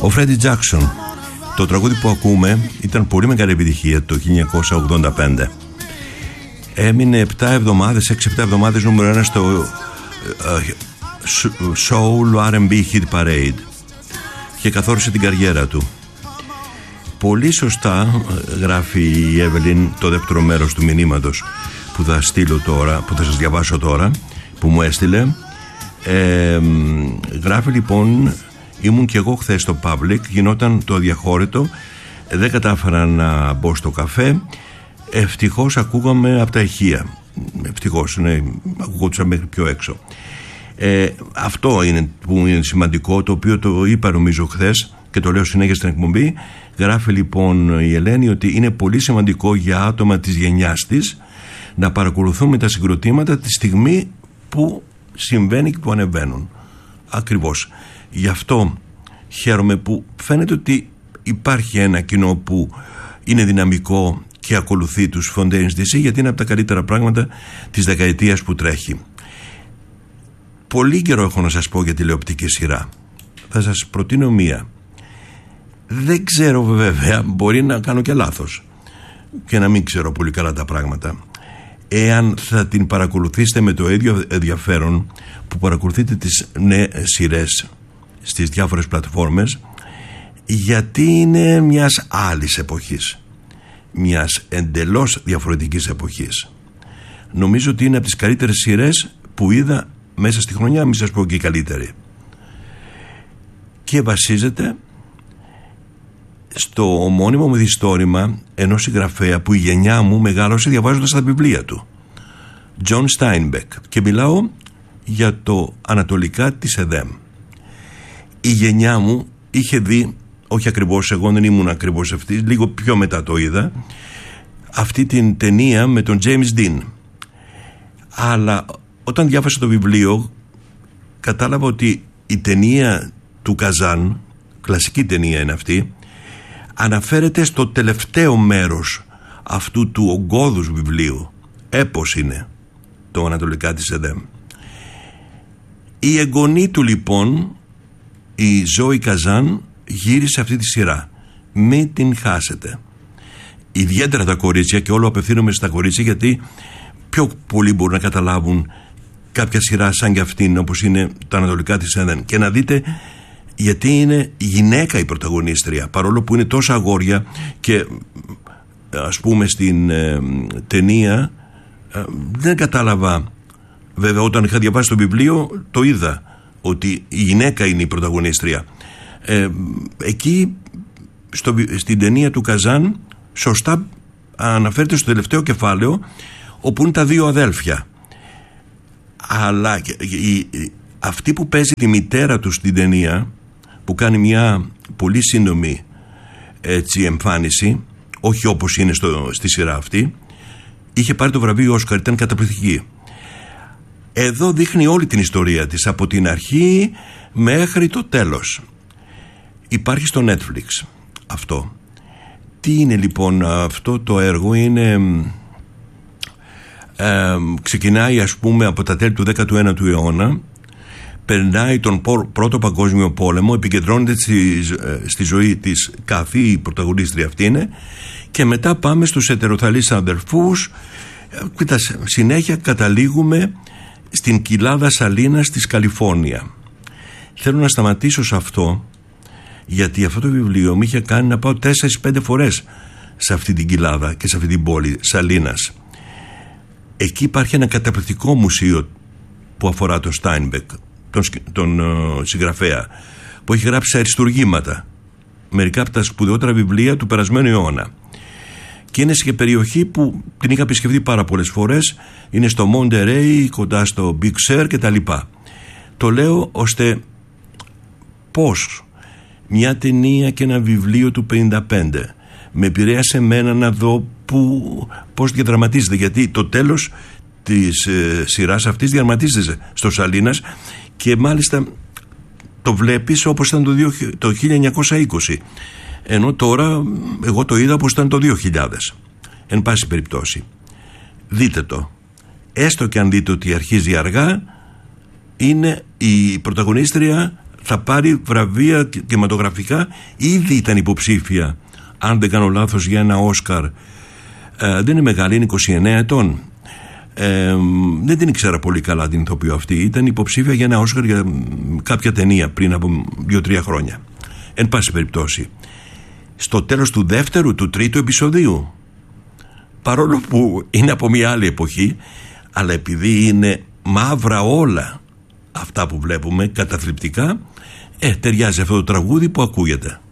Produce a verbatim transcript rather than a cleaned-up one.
Ο Freddie Jackson. Το τραγούδι που ακούμε ήταν πολύ μεγάλη επιτυχία το χίλια εννιακόσια ογδόντα πέντε. Έμεινε επτά εβδομάδες, έξι επτά εβδομάδες νούμερο ένα στο uh, Soul αρ εντ μπι Hit Parade και καθόρισε την καριέρα του. Πολύ σωστά γράφει η Εύελιν το δεύτερο μέρος του μηνύματος που θα στείλω τώρα, που θα σας διαβάσω τώρα, που μου έστειλε. Ε, γράφει λοιπόν: ήμουν και εγώ χθες στο Public, γινόταν το αδιαχώρητο, δεν κατάφερα να μπω στο καφέ. Ευτυχώς ακούγαμε από τα ηχεία. Ευτυχώς, ναι, ακούγονταν μέχρι πιο έξω. Ε, αυτό είναι που είναι σημαντικό, το οποίο το είπα νομίζω χθες και το λέω συνέχεια στην εκπομπή. Γράφει λοιπόν η Ελένη ότι είναι πολύ σημαντικό για άτομα της γενιάς της να παρακολουθούμε τα συγκροτήματα τη στιγμή που συμβαίνει και που ανεβαίνουν. Ακριβώς. Γι' αυτό χαίρομαι που φαίνεται ότι υπάρχει ένα κοινό που είναι δυναμικό και ακολουθεί τους Fontaines ντι σι, γιατί είναι από τα καλύτερα πράγματα της δεκαετίας που τρέχει. Πολύ καιρό έχω να σας πω για τηλεοπτική σειρά. Θα σας προτείνω μία. Δεν ξέρω βέβαια, μπορεί να κάνω και λάθος και να μην ξέρω πολύ καλά τα πράγματα. Εάν θα την παρακολουθήσετε με το ίδιο ενδιαφέρον που παρακολουθείτε τις νέες σειρές στις διάφορες πλατφόρμες, γιατί είναι μιας άλλης εποχής, μιας εντελώς διαφορετικής εποχής. Νομίζω ότι είναι από τις καλύτερες σειρές που είδα μέσα στη χρονιά, μην σας πω και η καλύτερη, και βασίζεται στο ομώνυμο μυθιστόρημα ενός συγγραφέα που η γενιά μου μεγάλωσε διαβάζοντας τα βιβλία του, John Steinbeck, και μιλάω για το Ανατολικά της Εδέμ. Η γενιά μου είχε δει, όχι ακριβώς, εγώ δεν ήμουν ακριβώς αυτή, λίγο πιο μετά το είδα, αυτή την ταινία με τον James Dean. Αλλά όταν διάβασα το βιβλίο κατάλαβα ότι η ταινία του Καζάν, κλασική ταινία είναι αυτή, αναφέρεται στο τελευταίο μέρος αυτού του ογκώδους βιβλίου. Έπος είναι το Ανατολικά της Εδέμ. Η εγγονή του λοιπόν, η Ζόη Καζάν, γύρισε αυτή τη σειρά. Μην την χάσετε. Ιδιαίτερα τα κορίτσια, και όλο απευθύνομαι στα κορίτσια, γιατί πιο πολλοί μπορούν να καταλάβουν κάποια σειρά σαν και αυτήν, όπως είναι τα Ανατολικά της Εδέμ, και να δείτε γιατί είναι γυναίκα η πρωταγωνίστρια, παρόλο που είναι τόσα αγόρια. Και ας πούμε στην ε, ταινία ε, δεν κατάλαβα, βέβαια όταν είχα διαβάσει το βιβλίο το είδα ότι η γυναίκα είναι η πρωταγωνίστρια. ε, εκεί στο, στην ταινία του Καζάν σωστά αναφέρεται στο τελευταίο κεφάλαιο, όπου είναι τα δύο αδέλφια, αλλά η, η, αυτή που παίζει τη μητέρα του στην ταινία, που κάνει μια πολύ σύντομη έτσι εμφάνιση, όχι όπως είναι στο, στη σειρά αυτή, είχε πάρει το βραβείο Όσκαρ, ήταν καταπληκτική. Εδώ δείχνει όλη την ιστορία της από την αρχή μέχρι το τέλος. Υπάρχει στο Netflix αυτό. Τι είναι λοιπόν αυτό το έργο? Είναι ε, ξεκινάει ας πούμε από τα τέλη του δέκατου ένατου αιώνα, περνάει τον πρώτο παγκόσμιο πόλεμο, επικεντρώνεται στη, στη ζωή της κάθε, η πρωταγωνίστρια αυτή είναι, και μετά πάμε στους ετεροθαλείς αδερφούς. Κοίτα, συνέχεια καταλήγουμε στην κοιλάδα Σαλίνας της Καλιφόρνια. Θέλω να σταματήσω σε αυτό, γιατί αυτό το βιβλίο μου είχε κάνει να πάω τέσσερις πέντε φορές σε αυτή την κοιλάδα και σε αυτή την πόλη Σαλίνας. Εκεί υπάρχει ένα καταπληκτικό μουσείο που αφορά τον Steinbeck, τον, τον uh, συγγραφέα, που έχει γράψει αριστουργήματα, μερικά από τα σπουδαιότερα βιβλία του περασμένου αιώνα, και είναι σε περιοχή που την είχα επισκεφτεί πάρα πολλές φορές. Είναι στο Monterey, κοντά στο Big Sur και τα λοιπά. Το λέω ώστε πως μια ταινία και ένα βιβλίο του πενήντα πέντε με επηρέασε εμένα να δω που, πώς διαδραματίζεται, γιατί το τέλος της ε, σειράς αυτής διαδραματίζεται στο Σαλίνας, και μάλιστα το βλέπεις όπως ήταν το, το χίλια εννιακόσια είκοσι, ενώ τώρα εγώ το είδα όπως ήταν το δύο χιλιάδες. Εν πάση περιπτώσει, δείτε το, έστω και αν δείτε ότι αρχίζει αργά, είναι η πρωταγωνίστρια, θα πάρει βραβεία κινηματογραφικά. Ήδη ήταν υποψήφια, αν δεν κάνω λάθος, για ένα Όσκαρ. Ε, δεν είναι μεγάλη, είναι είκοσι εννέα ετών. Ε, δεν την ήξερα πολύ καλά την ηθοποιό αυτή. Ήταν υποψήφια για ένα Όσκαρ για κάποια ταινία πριν από δύο τρία χρόνια. Εν πάση περιπτώσει, στο τέλος του δεύτερου, του τρίτου επεισοδίου, παρόλο που είναι από μια άλλη εποχή, αλλά επειδή είναι μαύρα όλα αυτά που βλέπουμε, καταθλιπτικά, ε, ταιριάζει αυτό το τραγούδι που ακούγεται.